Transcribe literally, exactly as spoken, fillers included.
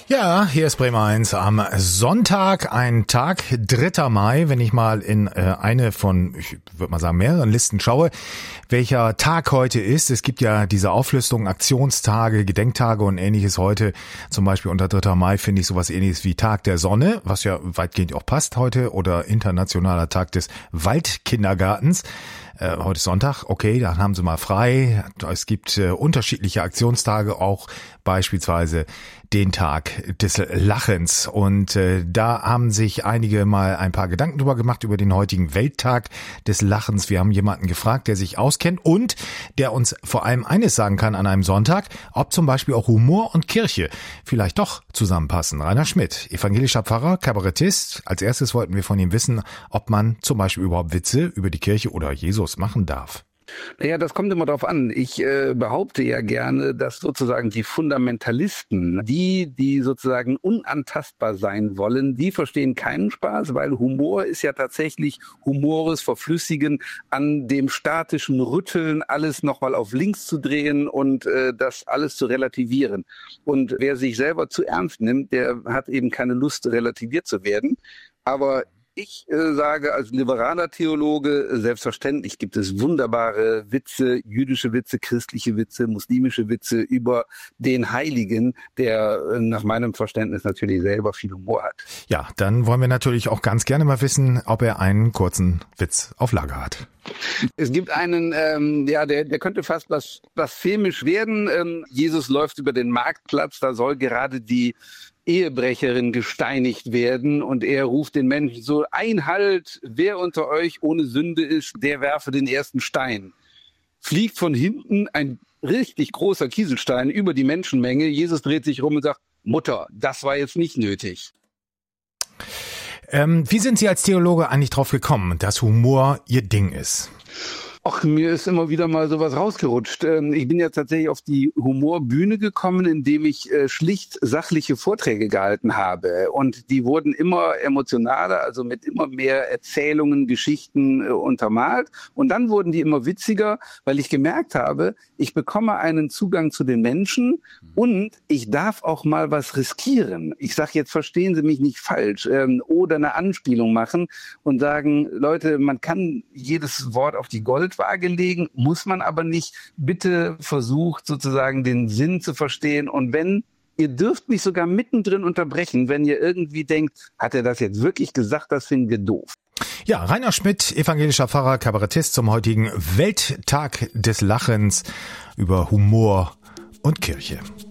Ja, hier ist Bremen eins am Sonntag, ein Tag, dritter Mai, wenn ich mal in äh, eine von, ich würde mal sagen, mehreren Listen schaue, welcher Tag heute ist. Es gibt ja diese Auflistungen, Aktionstage, Gedenktage und ähnliches heute. Zum Beispiel unter dritter Mai finde ich sowas ähnliches wie Tag der Sonne, was ja weitgehend auch passt heute, oder Internationaler Tag des Waldkindergartens. Äh, heute ist Sonntag, okay, dann haben sie mal frei. Es gibt äh, unterschiedliche Aktionstage, auch beispielsweise den Tag des Lachens. Und äh, da haben sich einige mal ein paar Gedanken drüber gemacht, über den heutigen Welttag des Lachens. Wir haben jemanden gefragt, der sich auskennt und der uns vor allem eines sagen kann an einem Sonntag, ob zum Beispiel auch Humor und Kirche vielleicht doch zusammenpassen. Rainer Schmidt, evangelischer Pfarrer, Kabarettist. Als erstes wollten wir von ihm wissen, ob man zum Beispiel überhaupt Witze über die Kirche oder Jesus machen darf. Naja, das kommt immer drauf an. Ich äh, behaupte ja gerne, dass sozusagen die Fundamentalisten, die, die sozusagen unantastbar sein wollen, die verstehen keinen Spaß, weil Humor ist ja tatsächlich Humores Verflüssigen, an dem statischen Rütteln alles nochmal auf links zu drehen und äh, das alles zu relativieren. Und wer sich selber zu ernst nimmt, der hat eben keine Lust, relativiert zu werden. Aber Ich äh, sage als liberaler Theologe, selbstverständlich gibt es wunderbare Witze, jüdische Witze, christliche Witze, muslimische Witze über den Heiligen, der äh, nach meinem Verständnis natürlich selber viel Humor hat. Ja, dann wollen wir natürlich auch ganz gerne mal wissen, ob er einen kurzen Witz auf Lager hat. Es gibt einen, ähm, ja, der, der könnte fast blas- blasphemisch werden. Ähm, Jesus läuft über den Marktplatz, da soll gerade die Ehebrecherin gesteinigt werden und er ruft den Menschen so: Einhalt, wer unter euch ohne Sünde ist, der werfe den ersten Stein. Fliegt von hinten ein richtig großer Kieselstein über die Menschenmenge. Jesus dreht sich rum und sagt: Mutter, das war jetzt nicht nötig. Ähm, wie sind Sie als Theologe eigentlich drauf gekommen, dass Humor Ihr Ding ist? Ach, mir ist immer wieder mal sowas rausgerutscht. Ich bin ja tatsächlich auf die Humorbühne gekommen, indem ich schlicht sachliche Vorträge gehalten habe. Und die wurden immer emotionaler, also mit immer mehr Erzählungen, Geschichten untermalt. Und dann wurden die immer witziger, weil ich gemerkt habe, ich bekomme einen Zugang zu den Menschen und ich darf auch mal was riskieren. Ich sage jetzt, verstehen Sie mich nicht falsch, oder eine Anspielung machen und sagen: Leute, man kann jedes Wort auf die Goldwaage legen, muss man aber nicht. Bitte versucht sozusagen den Sinn zu verstehen. Und wenn, ihr dürft mich sogar mittendrin unterbrechen, wenn ihr irgendwie denkt, hat er das jetzt wirklich gesagt, das finden wir doof. Ja, Rainer Schmidt, evangelischer Pfarrer, Kabarettist zum heutigen Welttag des Lachens über Humor und Kirche.